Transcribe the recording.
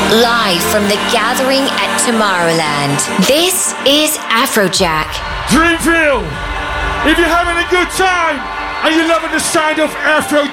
Live from the gathering at Tomorrowland, this is Afrojack. Dreamville, if you're having a good time and you're loving the sound of Afrojack,